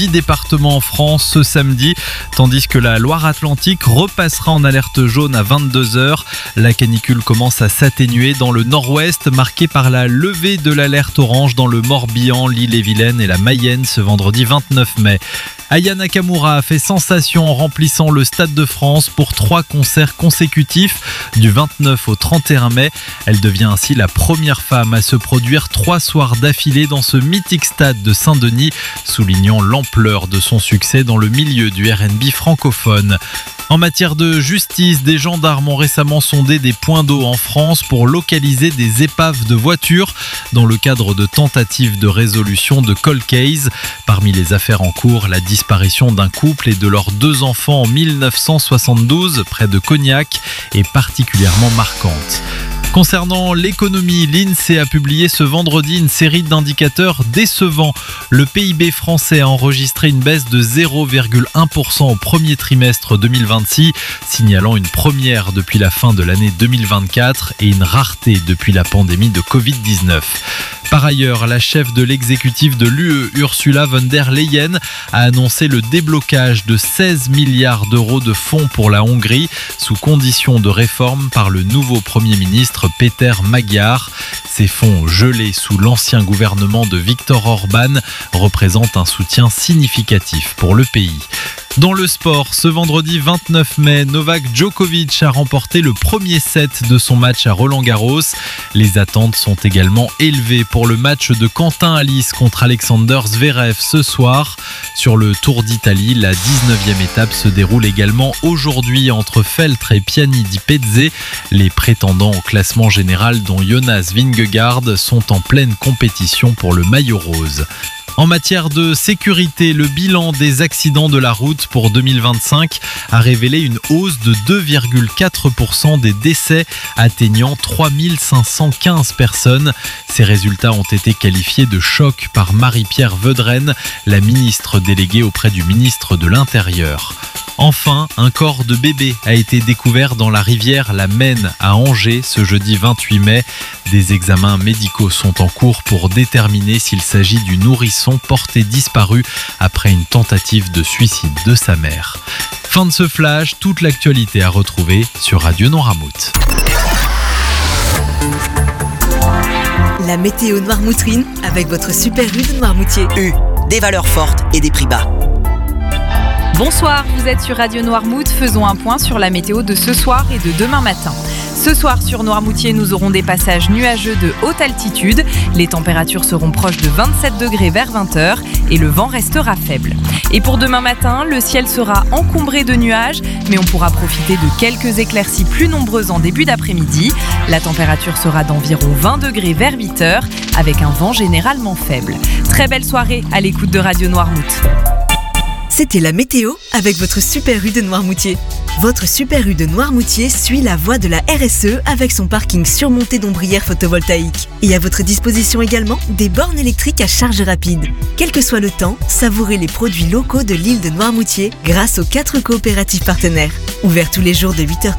10 départements en France ce samedi, tandis que la Loire-Atlantique repassera en alerte jaune à 22h. La canicule commence à s'atténuer dans le nord-ouest, marqué par la levée de l'alerte orange dans le Morbihan, l'Ille-et-Vilaine et la Mayenne ce vendredi 29 mai. Aya Nakamura a fait sensation en remplissant le Stade de France pour 3 concerts consécutifs du 29 au 31 mai. Elle devient ainsi la première femme à se produire 3 soirs d'affilée dans ce mythique stade de Saint-Denis, soulignant l'ampleur de son succès dans le milieu du R&B francophone. En matière de justice, des gendarmes ont récemment sondé des points d'eau en France pour localiser des épaves de voitures dans le cadre de tentatives de résolution de cold case. Parmi les affaires en cours, la disparition d'un couple et de leurs 2 enfants en 1972 près de Cognac est particulièrement marquante. Concernant l'économie, l'INSEE a publié ce vendredi une série d'indicateurs décevants. Le PIB français a enregistré une baisse de 0,1% au premier trimestre 2026, signalant une première depuis la fin de l'année 2024 et une rareté depuis la pandémie de Covid-19. Par ailleurs, la chef de l'exécutif de l'UE, Ursula von der Leyen, a annoncé le déblocage de 16 milliards d'euros de fonds pour la Hongrie, sous condition de réforme par le nouveau Premier ministre Péter Magyar. Ces fonds gelés sous l'ancien gouvernement de Viktor Orban représentent un soutien significatif pour le pays. Dans le sport, ce vendredi 29 mai, Novak Djokovic a remporté le premier set de son match à Roland-Garros. Les attentes sont également élevées pour le match de Quentin Halys contre Alexander Zverev ce soir. Sur le Tour d'Italie, la 19e étape se déroule également aujourd'hui entre Feltre et Piani di Pezze. Les prétendants au classement général, dont Jonas Vingegaard, sont en pleine compétition pour le maillot rose. En matière de sécurité, le bilan des accidents de la route pour 2025 a révélé une hausse de 2,4% des décès, atteignant 3515 personnes. Ces résultats ont été qualifiés de choc par Marie-Pierre Vedrenne, la ministre déléguée auprès du ministre de l'Intérieur. Enfin, un corps de bébé a été découvert dans la rivière la Maine à Angers ce jeudi 28 mai. Des examens médicaux sont en cours pour déterminer s'il s'agit du nourrisson porté disparu après une tentative de suicide de sa mère. Fin de ce flash, toute l'actualité à retrouver sur Radio Noirmouth. La météo Noirmoutrine avec votre Super U de Noirmoutier. U, des valeurs fortes et des prix bas. Bonsoir, vous êtes sur Radio Noirmouth. Faisons un point sur la météo de ce soir et de demain matin. Ce soir sur Noirmoutier, nous aurons des passages nuageux de haute altitude. Les températures seront proches de 27 degrés vers 20h et le vent restera faible. Et pour demain matin, le ciel sera encombré de nuages, mais on pourra profiter de quelques éclaircies plus nombreuses en début d'après-midi. La température sera d'environ 20 degrés vers 8h avec un vent généralement faible. Très belle soirée à l'écoute de Radio Noirmouth. C'était la météo avec votre Super U de Noirmoutier. Votre Super U de Noirmoutier suit la voie de la RSE avec son parking surmonté d'ombrières photovoltaïques. Et à votre disposition également des bornes électriques à charge rapide. Quel que soit le temps, savourez les produits locaux de l'île de Noirmoutier grâce aux 4 coopératives partenaires. Ouverts tous les jours de 8h30